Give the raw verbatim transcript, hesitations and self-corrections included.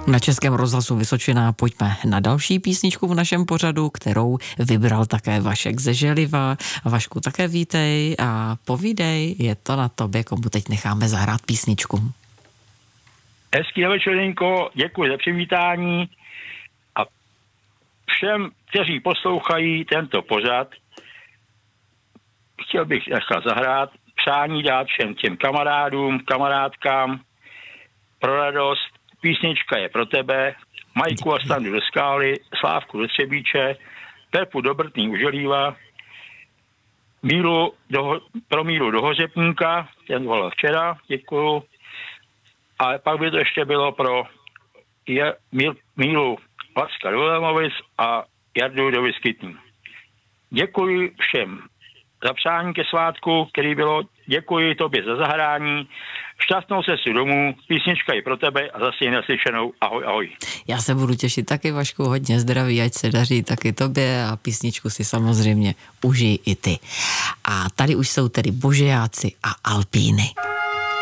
Na Českém rozhlasu Vysočina pojďme na další písničku v našem pořadu, kterou vybral také Vašek ze Želiva. Vašku, také vítej a povídej, je to na tobě, komu teď necháme zahrát písničku. Hezký večerinko, děkuji za přivítání a všem, kteří poslouchají tento pořad, chtěl bych nechat zahrát, přání dát všem těm kamarádům, kamarádkám pro radost. Písnička je pro tebe, Majku a Standu do Skály, Slávku do Třebíče, Pepu do Brtný u Želíva, Mílu do, pro Mílu do Hořepníka, ten volal včera, děkuju. A pak by to ještě bylo pro je, Míl, Mílu Lacka do Lemovic a Jardu do Vyskytní. Děkuji všem za přání ke svátku, který bylo, děkuji tobě za zahrání, šťastnou cestu domů, písnička je pro tebe a zase naslyšenou. Ahoj, ahoj. Já se budu těšit taky, Vašku, hodně zdraví, ať se daří taky tobě a písničku si samozřejmě užij i ty. A tady už jsou tedy Božejáci a Alpíny.